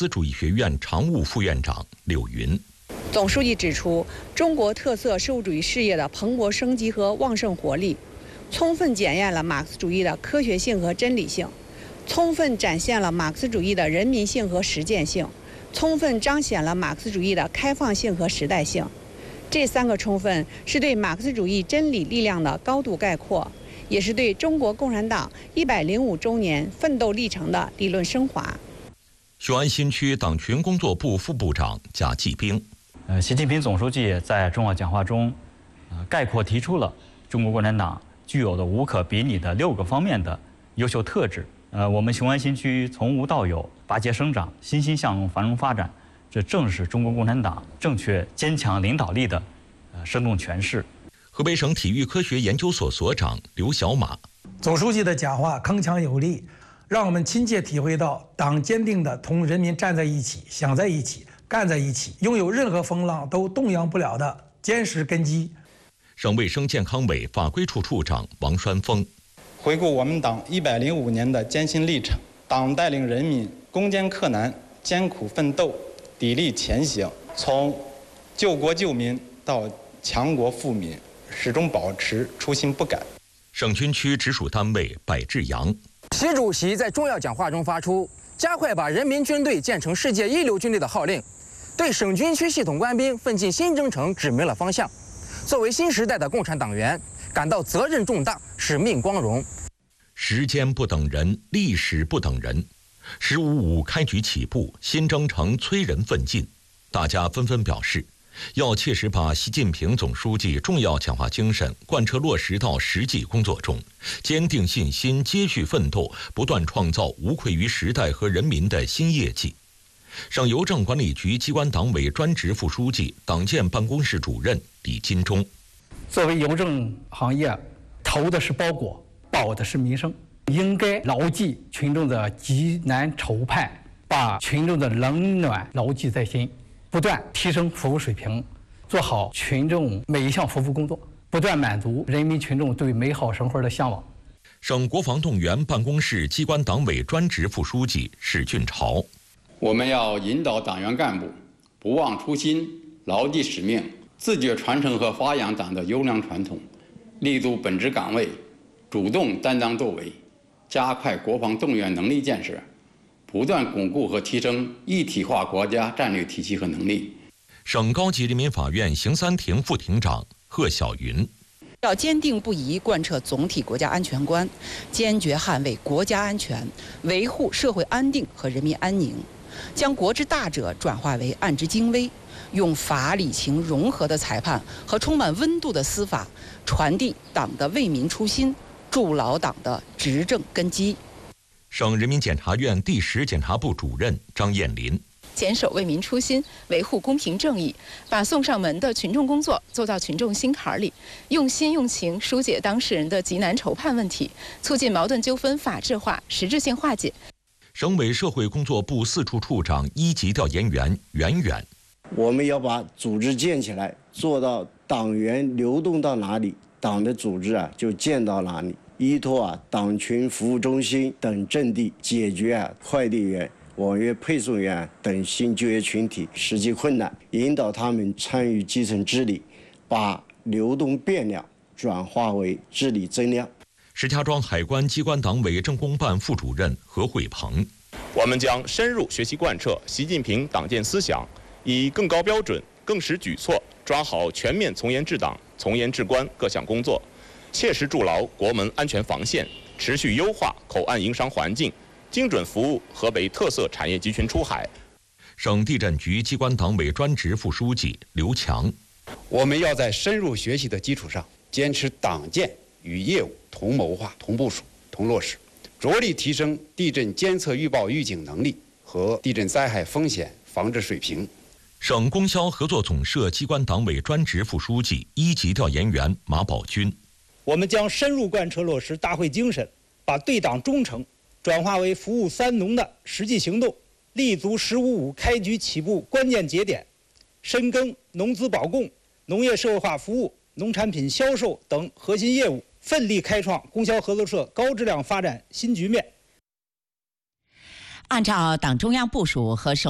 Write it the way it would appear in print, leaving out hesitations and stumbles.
斯主义学院常务副院长柳云。 总书记指出，中国特色社会主义事业的蓬勃生机和旺盛活力，充分检验了马克思主义的科学性和真理性，充分展现了马克思主义的人民性和实践性，充分彰显了马克思主义的开放性和时代性。这3个充分是对马克思主义真理力量的高度概括，也是对中国共产党105周年奋斗历程的理论升华。 雄安新区党群工作部副部长贾继兵。 习近平总书记在重要讲话中，概括提出了中国共产党具有的无可比拟的6个方面的优秀特质。我们雄安新区从无到有，拔节生长，欣欣向荣，繁荣发展，这正是中国共产党正确坚强领导力的生动诠释。 河北省体育科学研究所所长刘小马。 总书记的讲话铿锵有力，让我们亲切体会到党坚定地同人民站在一起，想在一起，干在一起，拥有任何风浪都动摇不了的坚实根基。 省卫生健康委法规处处长王栓峰。 回顾我们党105年的艰辛历程，党带领人民攻坚克难，艰苦奋斗，砥砺前行，从救国救民到强国富民，始终保持初心不改。 省军区直属单位柏志阳。 习主席在重要讲话中发出加快把人民军队建成世界一流军队的号令，对省军区系统官兵奋进新征程指明了方向。作为新时代的共产党员，感到责任重大，使命光荣。 时间不等人，历史不等人。15.5开局起步，新征程催人奋进，大家纷纷表示，要切实把习近平总书记重要讲话精神贯彻落实到实际工作中，坚定信心，接续奋斗，不断创造无愧于时代和人民的新业绩。省邮政管理局机关党委专职副书记、党建办公室主任李金忠。 作为邮政行业，投的是包裹，保的是民生，应该牢记群众的急难愁盼，把群众的冷暖牢记在心，不断提升服务水平，做好群众每一项服务工作，不断满足人民群众对美好生活的向往。 省国防动员办公室机关党委专职副书记史俊朝。 我们要引导党员干部不忘初心，牢记使命，自觉传承和发扬党的优良传统，立足本职岗位，主动担当作为，加快国防动员能力建设，不断巩固和提升一体化国家战略体系和能力。 省高级人民法院刑三庭副庭长贺晓云。 要坚定不移贯彻总体国家安全观，坚决捍卫国家安全，维护社会安定和人民安宁，将国之大者转化为案之精微，用法理情融合的裁判和充满温度的司法，传递党的为民初心，筑牢党的执政根基。 省人民检察院第10检察部主任张艳林。 坚守为民初心，维护公平正义，把送上门的群众工作做到群众心坎里，用心用情疏解当事人的急难愁盼问题，促进矛盾纠纷法治化、实质性化解。 省委社会工作部4处处长1级调研员袁远。 我们要把组织建起来，做到党员流动到哪里，党的组织就建到哪里，依托党群服务中心等阵地，解决快递员、网约配送员等新就业群体实际困难，引导他们参与基层治理，把流动变量转化为治理增量。 石家庄海关机关党委政工办副主任何惠鹏。 我们将深入学习贯彻习近平党建思想，以更高标准、更实举措，抓好全面从严治党、从严治官各项工作，切实筑牢国门安全防线，持续优化口岸营商环境，精准服务河北特色产业集群出海。 省地震局机关党委专职副书记刘强。 我们要在深入学习的基础上，坚持党建与业务同谋划、同部署、同落实，着力提升地震监测预报预警能力和地震灾害风险防治水平。 省供销合作总社机关党委专职副书记1级调研员马宝军。 我们将深入贯彻落实大会精神，把对党忠诚转化为服务3农的实际行动，立足15.5开局起步关键节点，深耕农资保供、农业社会化服务、农产品销售等核心业务，奋力开创供销合作社高质量发展新局面。 按照党中央部署和省